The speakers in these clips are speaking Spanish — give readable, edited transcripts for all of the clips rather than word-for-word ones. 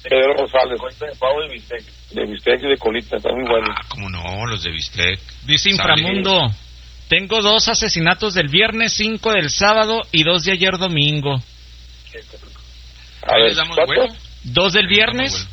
Pedro Rosales. Colita de pavo de bistec. De bistec y de colita, está muy bueno. Cómo no, los de bistec. Dice Inframundo, tengo 2 asesinatos del viernes, 5 del sábado y 2 de ayer domingo. A ver, ¿les damos vuelo? 2 del viernes,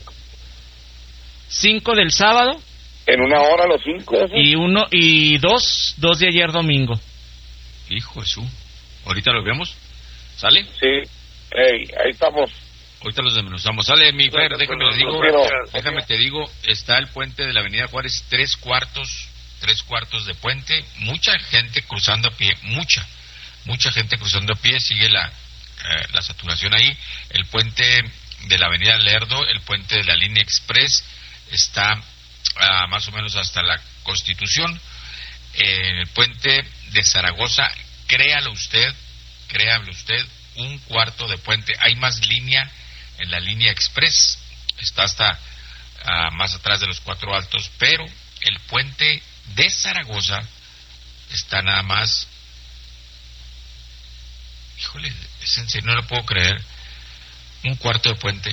5 del sábado. En una hora los 5. Y 2 de ayer domingo. Hijo de su. ¿Ahorita los vemos? ¿Sale? Sí. Ahí estamos. Ahorita los desmenuzamos. Sale, mi Fer, déjame te digo, está el puente de la Avenida Juárez, 3/4 de puente, mucha gente cruzando a pie, mucha gente cruzando a pie, sigue la saturación ahí. El puente de la Avenida Lerdo, el puente de la Línea Express, está más o menos hasta la Constitución. El puente de Zaragoza, créalo usted, 1/4 de puente, hay más línea en la Línea Express, está hasta más atrás de los 4 Altos, pero el puente de Zaragoza está nada más, híjole, es en serio, no lo puedo creer, 1/4 de puente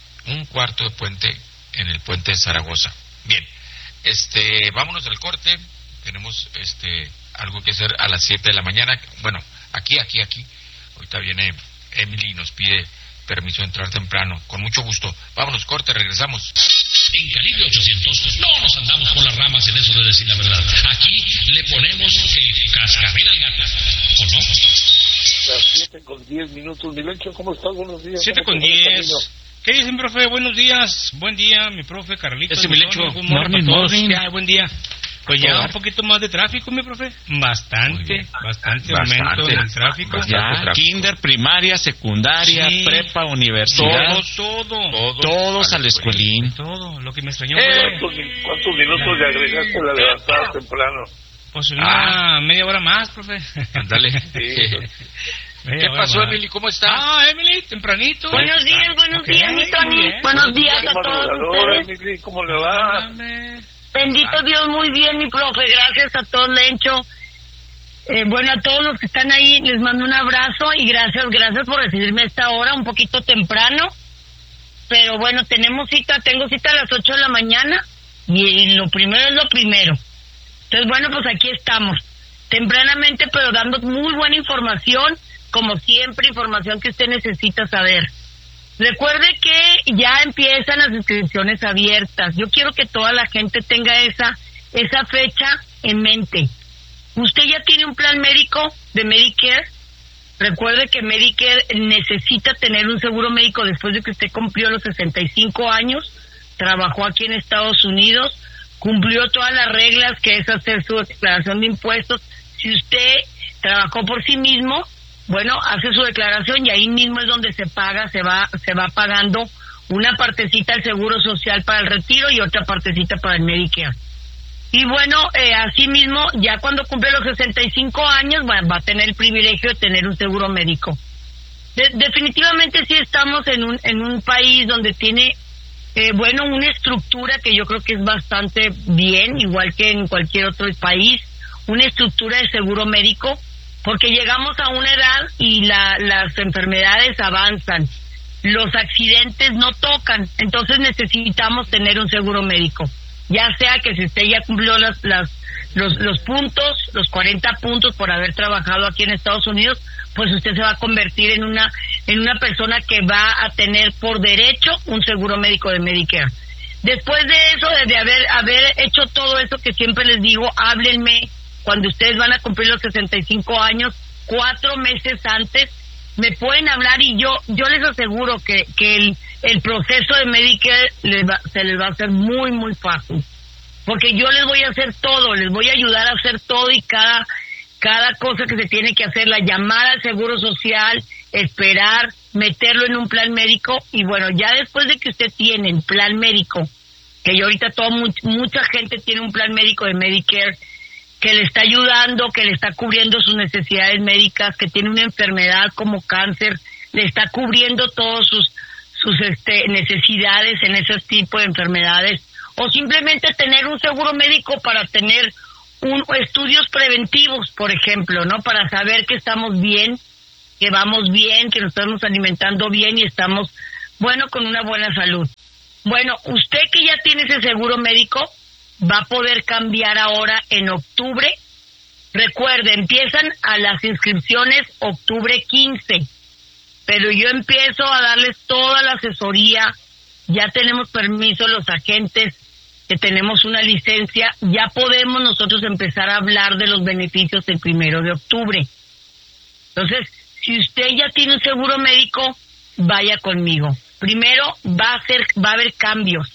en el puente de Zaragoza. Bien, vámonos al corte, tenemos algo que hacer a las 7 de la mañana, bueno, aquí, ahorita viene Emily y nos pide permiso de entrar temprano, con mucho gusto. Vámonos, corte, regresamos. En Calibre 800 no nos andamos por las ramas en eso de decir la verdad. Aquí le ponemos el cascabel al gato, ¿o no? Las 7:10, mi Lencho, ¿cómo estás? Buenos días. 7:10. ¿Qué dicen, profe? Buenos días. Buen día, mi profe Carlitos. Ese mi Lencho. Morning. Buen día. Pues ya un poquito más de tráfico, mi profe. Bastante aumento en el tráfico. Ya, kinder, primaria, secundaria, prepa, universidad. Todos al escuelín. Todo, lo que me extrañó. ¿Cuántos minutos le agregaste a la levantada temprano? Pues una media hora más, profe. Ándale. ¿Qué pasó, Emily? ¿Cómo está? Emily, tempranito. Buenos días, mi Tony. Buenos días a todos ustedes. Emily, ¿cómo le va? Bendito Dios, muy bien, mi profe. Gracias a todos, Lencho. Bueno, a todos los que están ahí, les mando un abrazo y gracias por recibirme a esta hora, un poquito temprano. Pero bueno, tengo cita a las 8 de la mañana y lo primero es lo primero. Entonces, bueno, pues aquí estamos. Tempranamente, pero dando muy buena información, como siempre, información que usted necesita saber. Recuerde que ya empiezan las inscripciones abiertas. Yo quiero que toda la gente tenga esa fecha en mente. Usted ya tiene un plan médico de Medicare. Recuerde que Medicare necesita tener un seguro médico después de que usted cumplió los 65 años, trabajó aquí en Estados Unidos, cumplió todas las reglas que es hacer su declaración de impuestos. Si usted trabajó por sí mismo, bueno, hace su declaración y ahí mismo es donde se paga, se va pagando una partecita al Seguro Social para el retiro y otra partecita para el Medicare. Y bueno, así mismo, ya cuando cumple los 65 años, bueno, va a tener el privilegio de tener un seguro médico. Definitivamente sí estamos en un país donde tiene, una estructura que yo creo que es bastante bien, igual que en cualquier otro país, una estructura de seguro médico, porque llegamos a una edad y las enfermedades avanzan, los accidentes no tocan, entonces necesitamos tener un seguro médico, ya sea que si usted ya cumplió los puntos, los 40 puntos por haber trabajado aquí en Estados Unidos, pues usted se va a convertir en una persona que va a tener por derecho un seguro médico de Medicare. Después de eso, de haber hecho todo eso que siempre les digo, háblenme cuando ustedes van a cumplir los 65 años, 4 meses antes, me pueden hablar y yo les aseguro que el proceso de Medicare se les va a hacer muy, muy fácil. Porque yo les voy a hacer todo, les voy a ayudar a hacer todo y cada cosa que se tiene que hacer, la llamada al Seguro Social, esperar, meterlo en un plan médico y bueno, ya después de que usted tiene el plan médico, que yo ahorita mucha gente tiene un plan médico de Medicare, que le está ayudando, que le está cubriendo sus necesidades médicas, que tiene una enfermedad como cáncer, le está cubriendo todas sus necesidades en ese tipo de enfermedades, o simplemente tener un seguro médico para tener estudios preventivos, por ejemplo, ¿no? Para saber que estamos bien, que vamos bien, que nos estamos alimentando bien y estamos, con una buena salud. Bueno, usted que ya tiene ese seguro médico va a poder cambiar ahora en octubre. Recuerde, empiezan a las inscripciones octubre 15, pero yo empiezo a darles toda la asesoría. Ya tenemos permiso los agentes, que tenemos una licencia, ya podemos nosotros empezar a hablar de los beneficios el 1 de octubre. Entonces, si usted ya tiene un seguro médico, vaya conmigo. Primero va a haber cambios.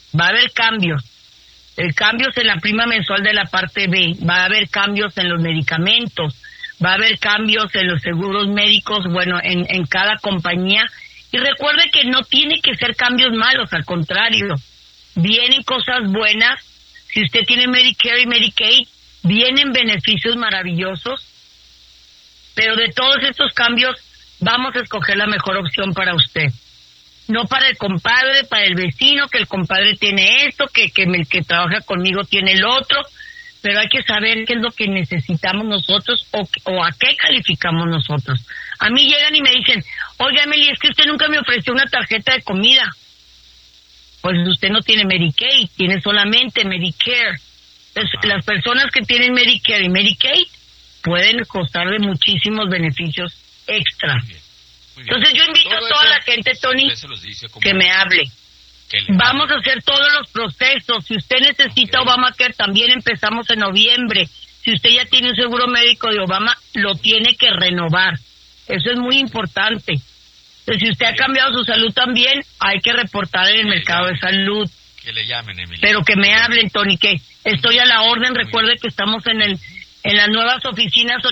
Cambios en la prima mensual de la parte B, va a haber cambios en los medicamentos, va a haber cambios en los seguros médicos, bueno, en cada compañía. Y recuerde que no tiene que ser cambios malos, al contrario, vienen cosas buenas. Si usted tiene Medicare y Medicaid, vienen beneficios maravillosos, pero de todos estos cambios vamos a escoger la mejor opción para usted. No para el compadre, para el vecino, que el compadre tiene esto, que el que trabaja conmigo tiene el otro, pero hay que saber qué es lo que necesitamos nosotros o a qué calificamos nosotros. A mí llegan y me dicen, oiga, Emily, es que usted nunca me ofreció una tarjeta de comida. Pues usted no tiene Medicaid, tiene solamente Medicare. Entonces, las personas que tienen Medicare y Medicaid pueden costar de muchísimos beneficios extra. Muy bien. Entonces yo invito a toda la gente, Tony, que me hable. Vamos a hacer todos los procesos. Si usted necesita Obamacare, también empezamos en noviembre. Si usted ya tiene un seguro médico de Obama, lo tiene que renovar. Eso es muy importante. Entonces, si usted ha cambiado su salud también, hay que reportar en el mercado de salud. Que le llamen, Emily. Pero que me hablen, Tony, que estoy a la orden. Recuerde que estamos en las nuevas oficinas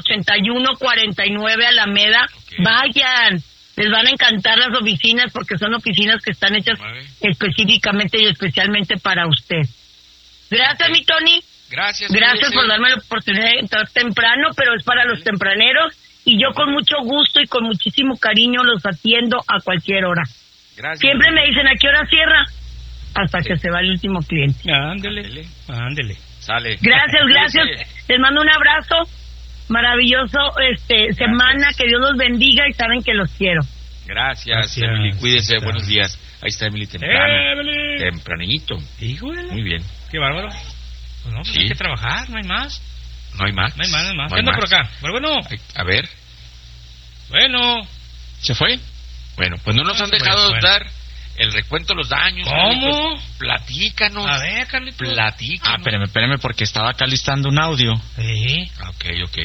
8149 Alameda. Vayan. Les van a encantar las oficinas porque son oficinas que están hechas específicamente y especialmente para usted. Gracias, mi Tony. Gracias por darme la oportunidad de entrar temprano, pero es para los tempraneros y yo con mucho gusto y con muchísimo cariño los atiendo a cualquier hora. Gracias. Siempre me dicen, ¿a qué hora cierra? Hasta que se va el último cliente. Ándele. Sale. Gracias. Les mando un abrazo. Maravilloso semana, que Dios los bendiga y saben que los quiero. Gracias. Emily, cuídese, buenos días. Ahí está Emily temprano. Tempranito. Híjole. Muy bien. Qué bárbaro. Pues no, pues hay que trabajar, no hay más. No hay más. ¿Qué anda por acá? Bueno. A ver. Bueno. ¿Se fue? Bueno, pues no nos han dejado dar el recuento de los daños. ¿Cómo? Carlitos. Platícanos. A ver, Carlitos. Platícanos. Espérame, porque estaba acá listando un audio. Sí. Ok.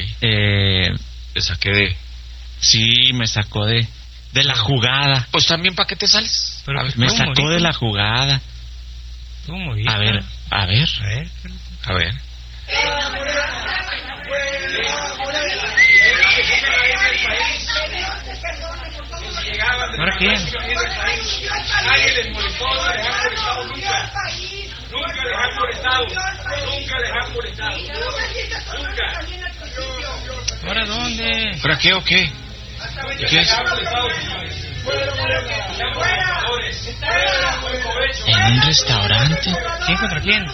Te saqué de... Sí, me sacó de la jugada. Pues también, ¿para qué te sales? Pero me sacó de la jugada. ¿Cómo? A ver. A ver. ¿Ahora quién? Nadie les molestó dejar por Estado nunca. Nunca dejar por Estado. Nunca. ¿Ahora dónde? ¿Para qué o qué? ¿Qué es? ¿En un restaurante? ¿Quién contra quién?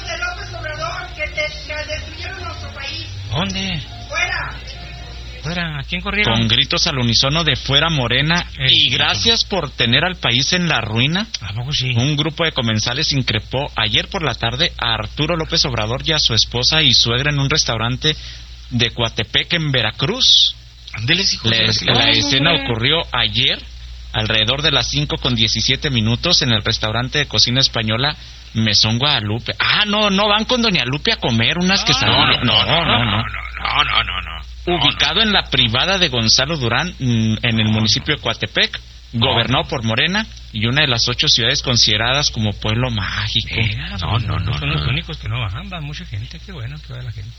¿Dónde? Fuera, ¿a quién corrieron? Con gritos al unísono de fuera Morena y gracias por tener al país en la ruina. ¿A poco sí? Un grupo de comensales increpó ayer por la tarde a Arturo López Obrador y a su esposa y suegra en un restaurante de Coatepec, en Veracruz. La escena ocurrió ayer alrededor de las 5:17 en el restaurante de cocina española Mesón Guadalupe. No van con Doña Lupe a comer unas quesadillas. No. Ubicado en la privada de Gonzalo Durán, en el municipio de Coatepec, gobernado por Morena y una de las 8 ciudades consideradas como pueblo mágico. No. Son los únicos que no van, va mucha gente, qué bueno que va la gente.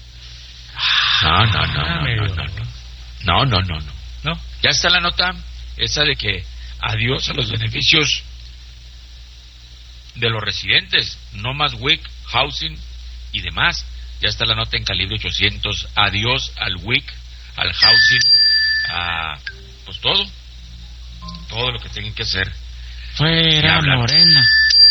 No. Ya está la nota esa de que adiós a los beneficios de los residentes, no más WIC, housing y demás. Ya está la nota en Calibre 800. Adiós al WIC, al housing, a pues todo lo que tienen que hacer. Fuera Morena.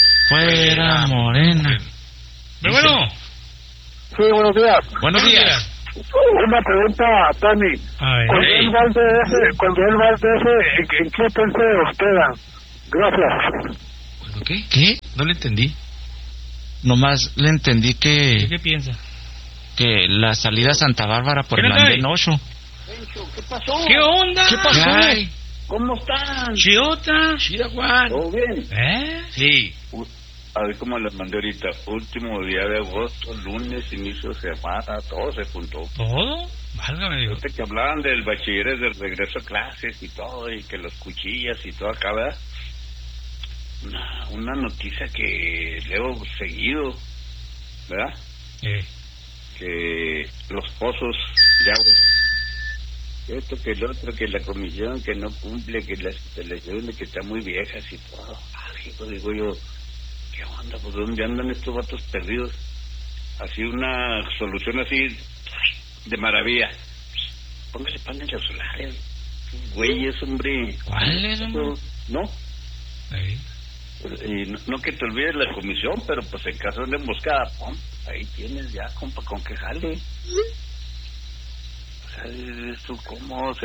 Pero bueno. Sí, buenos días. Buenos días. Una pregunta, Tony. Cuando él va al DF, ¿en qué hotel se hospedan? Gracias. Buenos ¿Qué? ¿Qué? No le entendí. Nomás le entendí que... ¿Qué piensa? Que la salida a Santa Bárbara por el andén 8. ¿Qué pasó? ¿Qué onda? ¿Qué pasó? Ay, ¿Cómo están? Chiota. Chida, Juan. ¿Todo bien? Sí. A ver cómo les mandé ahorita. Último día de agosto, lunes, inicio de semana, todo se juntó. ¿Todo? Válgame Dios. Que hablaban del bachiller del regreso a clases y todo, y que los cuchillas y todo acá, ¿verdad? Una noticia que leo seguido, ¿verdad? Que los pozos de agua, esto que el otro, que la comisión que no cumple, que las instalaciones que están muy viejas y todo. Ay, pues digo yo, ¿qué onda? Pues ¿dónde andan estos vatos perdidos? Así una solución así de maravilla. Póngase paneles solares, güeyes, hombre. ¿Cuáles, hombre? ¿No? Y no que te olvides la comisión, pero pues en caso de emboscada, pum, ahí tienes ya, compa, con que jale. O sea, ¿esto cómo? O sea,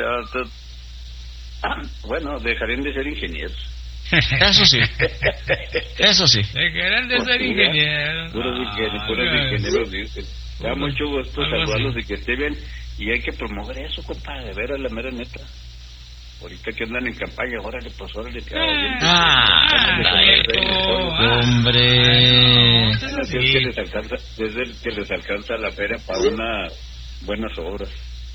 bueno, dejarían de ser ingenieros. Eso sí. Eso sí. Dejarán de ser ingenieros. Puros ingenieros dicen. Da mucho gusto saludarlos y que esté bien. Y hay que promover eso, compa, de veras, la mera neta. Ahorita que andan en campaña, órale, pues órale. Hombre. Desde el que les alcanza la feria para unas buenas obras.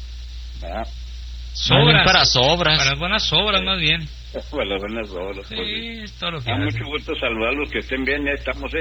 Sobras. Para sobras. Para buenas obras, más bien. Para las buenas obras. Sí, pues, es todo lo que da hace. mucho gusto saludarlos, que estén bien, ya estamos,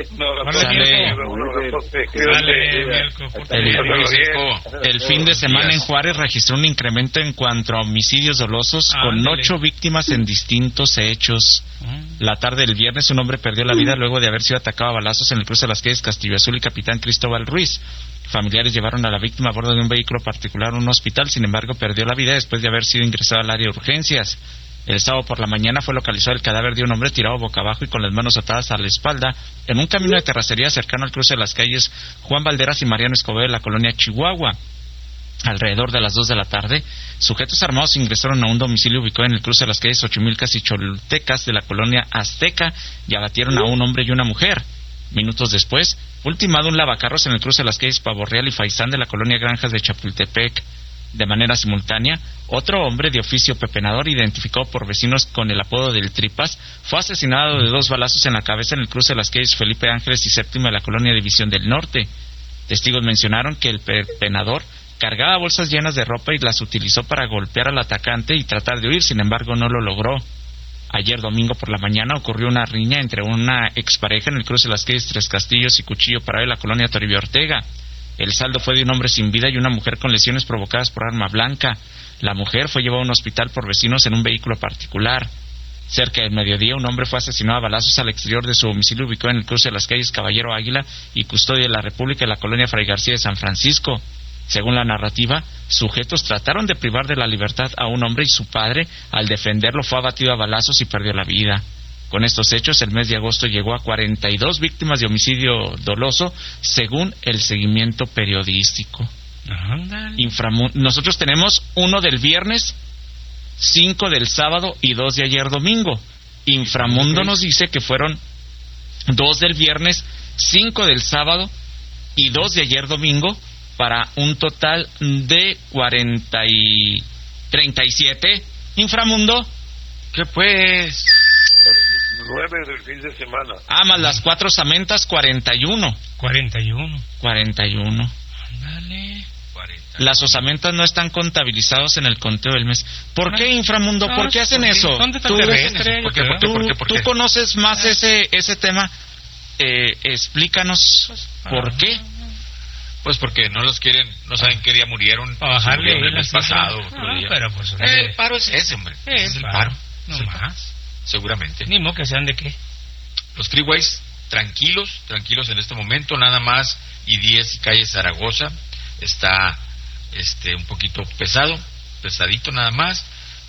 El fin de semana en Juárez registró un incremento en cuanto a homicidios dolosos, con 8 víctimas en distintos hechos. La tarde del viernes, un hombre perdió la vida luego de haber sido atacado a balazos en el cruce de las calles Castillo Azul y Capitán Cristóbal Ruiz. Familiares llevaron a la víctima a bordo de un vehículo particular a un hospital, sin embargo perdió la vida después de haber sido ingresado al área de urgencias. El sábado por la mañana fue localizado el cadáver de un hombre tirado boca abajo y con las manos atadas a la espalda en un camino de terracería cercano al cruce de las calles Juan Valderas y Mariano Escobedo de la colonia Chihuahua. Alrededor de las 2 de la tarde, sujetos armados ingresaron a un domicilio ubicado en el cruce de las calles Xochimilcas y Choltecas de la colonia Azteca y abatieron a un hombre y una mujer. Minutos después, fue ultimado un lavacarros en el cruce de las calles Pavorreal y Faisán de la colonia Granjas de Chapultepec. De manera simultánea, otro hombre de oficio pepenador, identificado por vecinos con el apodo del Tripas, fue asesinado de 2 balazos en la cabeza en el cruce de las calles Felipe Ángeles y Séptima de la colonia División del Norte. Testigos mencionaron que el pepenador cargaba bolsas llenas de ropa y las utilizó para golpear al atacante y tratar de huir, sin embargo no lo logró. Ayer domingo por la mañana ocurrió una riña entre una expareja en el cruce de las calles Tres Castillos y Cuchillo Parado de la colonia Toribio Ortega. El saldo fue de un hombre sin vida y una mujer con lesiones provocadas por arma blanca. La mujer fue llevada a un hospital por vecinos en un vehículo particular. Cerca del mediodía, un hombre fue asesinado a balazos al exterior de su domicilio ubicado en el cruce de las calles Caballero Águila y Custodia de la República de la colonia Fray García de San Francisco. Según la narrativa, sujetos trataron de privar de la libertad a un hombre y su padre, al defenderlo, fue abatido a balazos y perdió la vida. Con estos hechos, el mes de agosto llegó a 42 víctimas de homicidio doloso, según el seguimiento periodístico. Nosotros tenemos 1 del viernes, 5 del sábado y 2 de ayer domingo. Inframundo nos dice que fueron 2 del viernes, 5 del sábado y 2 de ayer domingo, para un total de 37. Inframundo, ¿qué pues? 9 del fin de semana. Más las 4 osamentas, 41. 41. Ándale. Las osamentas no están contabilizados en el conteo del mes. ¿Por qué, Inframundo? ¿Por qué hacen eso? ¿Tú conoces más ese tema? Explícanos por qué. Pues porque no los quieren, no saben qué día murieron. El mes pasado. Pero pues, el paro es ese, hombre. Es el paro. No más. Seguramente. Ni modo que sean de qué. Los freeways tranquilos en este momento, nada más. Y 10 y calle Zaragoza está un poquito pesadito nada más.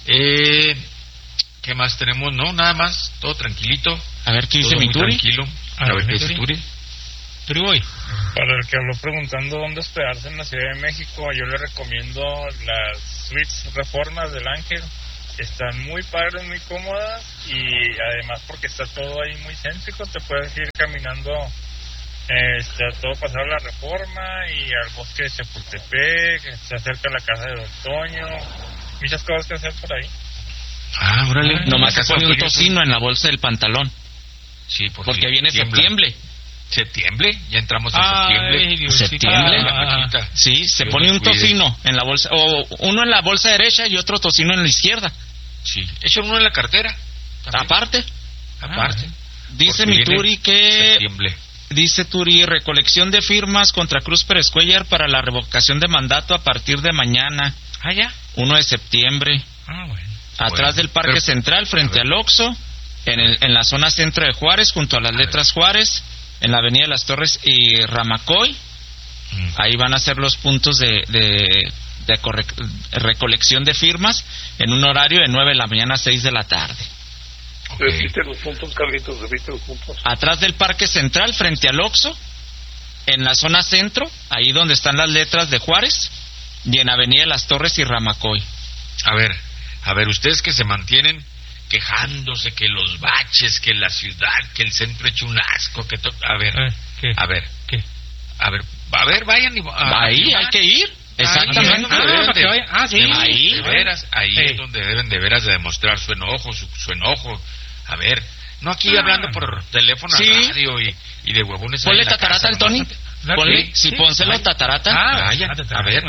¿Qué más tenemos? No, nada más, todo tranquilito. A ver qué dice mi Turi. Tranquilo. A ver qué dice Turi. Turi. Para el que habló preguntando dónde hospedarse en la Ciudad de México, yo le recomiendo las suites Reformas del Ángel, están muy padres, muy cómodas, y además porque está todo ahí muy céntrico, te puedes ir caminando a todo pasar la Reforma y al bosque de Chapultepec, se acerca a la casa de Don Toño, muchas cosas que hacer por ahí. Órale. Nomás se pone un tocino en la bolsa del pantalón. Sí, porque viene septiembre. ¿Septiembre? Ya entramos en septiembre. ¿Septiembre? Sí, se pone un tocino en la bolsa, o uno en la bolsa derecha y otro tocino en la izquierda. Sí, echa uno en la cartera. ¿También? Aparte. Dice mi Turi que... Septiembre. Dice Turi, recolección de firmas contra Cruz Pérez Cuellar para la revocación de mandato a partir de mañana. ¿Ya? 1 de septiembre. Bueno. Atrás del Parque Central, frente al Oxxo, en la zona centro de Juárez, junto a las letras Juárez, en la avenida de las Torres y Ramacoy. Ahí van a ser los puntos de recolección de firmas en un horario de 9 de la mañana a 6 de la tarde. Repite los puntos, Carlitos, repite los puntos. Atrás del Parque Central, frente al Oxxo, en la zona centro, ahí donde están las letras de Juárez, y en avenida de las Torres y Ramacoy. A ver, ustedes que se mantienen quejándose que los baches, que la ciudad, que el centro hecho un asco, que ¿qué? A ver, vayan y ahí hay que ir. Exactamente. Ahí es donde deben de veras de demostrar su enojo. A ver, no aquí hablando por teléfono a radio y de huevones. Ponle tatarata al Tony. Ponle, si pónselo tatarata. A ver.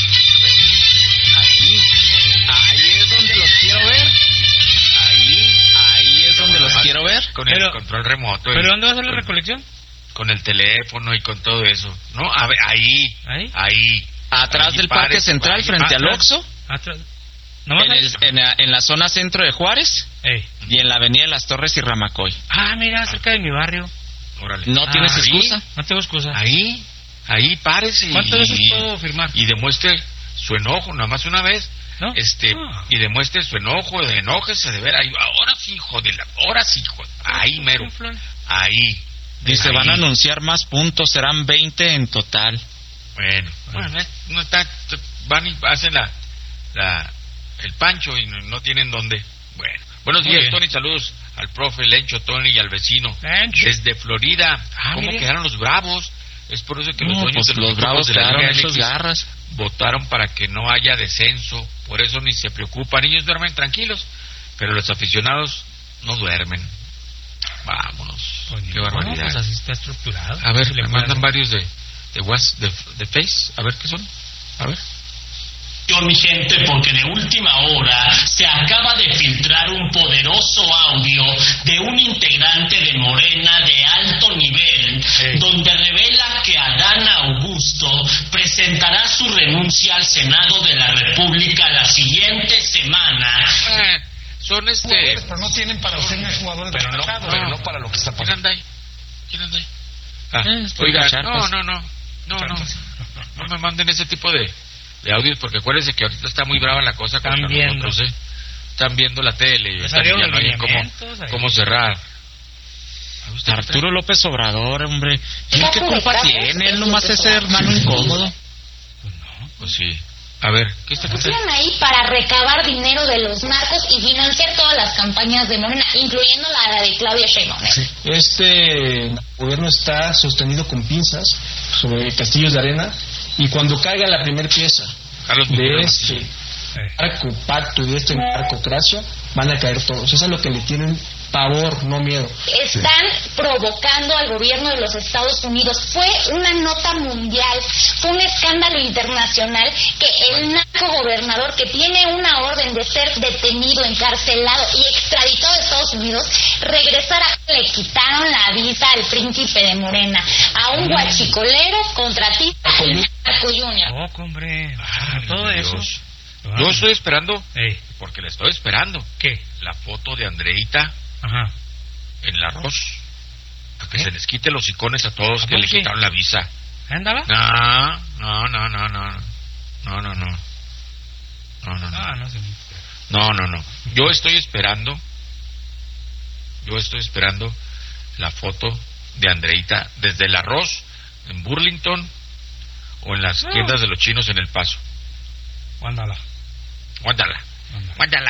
Ahí es donde los quiero ver. Ahí es donde los quiero ver. Con el control remoto. ¿Pero dónde va a ser la recolección? Con el teléfono y con todo eso. No, a ver, ahí. Atrás del Parque Central, frente al Oxxo. En la zona centro de Juárez. Y en la avenida de las Torres y Ramacoy. Mira, cerca de mi barrio. Órale. ¿No tienes excusa? No tengo excusa. Ahí párese. ¿Cuántas veces puedo firmar? Y demuestre su enojo, nada más una vez. ¿No? Y demuestre su enojo, enójese de ver. Ahora sí, hijo. Ahí mero. Ahí. Dice, van a anunciar más puntos, serán 20 en total. Bueno, no está, van y hacen el pancho y no tienen dónde. Bueno, buenos días, Tony, saludos al profe Lencho, Tony y al vecino desde Florida. ¿Cómo quedaron los Bravos? Es por eso que los dueños de los Bravos de la quedaron Liga hechos MX garras. votaron para que no haya descenso, por eso ni se preocupan, ellos duermen tranquilos, pero los aficionados no duermen. Vámonos. Qué barbaridad. Pues así está estructurado. A ver, me mandan varios de Face, a ver qué son. A ver. Mi gente, porque de última hora se acaba de filtrar un poderoso audio de un integrante de Morena de alto nivel, donde revela que Adán Augusto presentará su renuncia al Senado de la República la siguiente semana. Son Pero no tienen para ser jugadores pero no para lo que está pasando. ¿Quién anda ahí? Oiga, no me manden ese tipo de audios, porque acuérdense que ahorita está muy brava la cosa con nosotros, están viendo la tele y ya no hay cómo cerrar. Arturo López Obrador, hombre, ¿qué culpa tiene? Él nomás es hermano incómodo. Pues sí. A ver, ¿qué está pasando? Están ahí para recabar dinero de los narcos y financiar todas las campañas de Morena, incluyendo la de Claudia Sheinbaum. Sí. Este gobierno está sostenido con pinzas sobre castillos de arena, y cuando caiga la primer pieza de este narcopacto y de esta narcocracia, van a caer todos. Eso es lo que le tienen pavor, no miedo. Están provocando al gobierno de los Estados Unidos. Fue una nota mundial, fue un escándalo internacional que el narcogobernador, que tiene una orden de ser detenido, encarcelado y extraditado de Estados Unidos, regresara. Le quitaron la visa al príncipe de Morena, a un guachicolero contratista y narco junior. Hombre, todo eso. Yo estoy esperando, porque le estoy esperando. ¿Qué? La foto de Andreita en el arroz, para que se les quite los icones a todos que le quitaron la visa. ¿Andaba? No. Yo estoy esperando la foto de Andreita desde el arroz en Burlington o en las tiendas de los chinos en El Paso. Ándala. Mándala.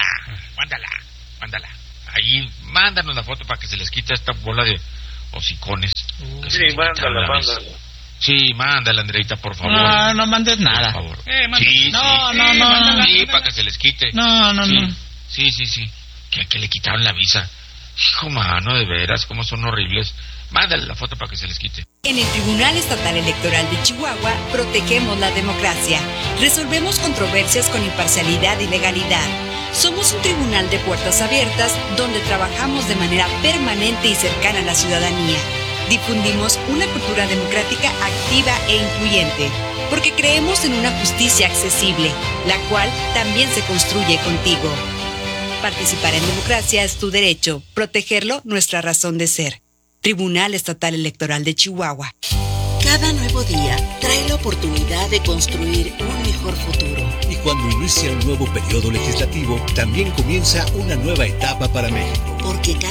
Ahí, mándanos la foto para que se les quite esta bola de hocicones. Sí, mándala. Sí, mándala, Andreita, por favor. No mandes nada. Por favor. Sí, no. Sí, para que se les quite. No. Sí. Que le quitaron la visa. Hijo, mano, de veras, cómo son horribles. Mándale la foto para que se les quite. En el Tribunal Estatal Electoral de Chihuahua protegemos la democracia. Resolvemos controversias con imparcialidad y legalidad. Somos un tribunal de puertas abiertas donde trabajamos de manera permanente y cercana a la ciudadanía. Difundimos una cultura democrática activa e incluyente, porque creemos en una justicia accesible, la cual también se construye contigo. Participar en democracia es tu derecho, protegerlo nuestra razón de ser. Tribunal Estatal Electoral de Chihuahua. Cada nuevo día trae la oportunidad de construir un mejor futuro. Y cuando inicia un nuevo periodo legislativo, también comienza una nueva etapa para México. Porque cada